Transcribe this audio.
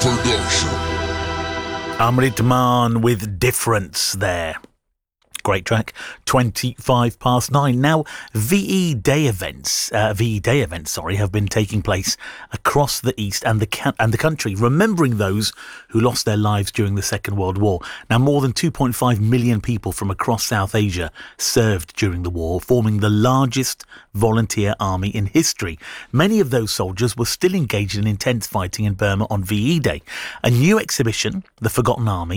Production. Amrit Man with Difference there. Great track. 9:25. Now, VE Day events have been taking place across the East and the country, remembering those who lost their lives during the Second World War. Now, more than 2.5 million people from across South Asia served during the war, forming the largest volunteer army in history. Many of those soldiers were still engaged in intense fighting in Burma on VE Day. A new exhibition, The Forgotten Army,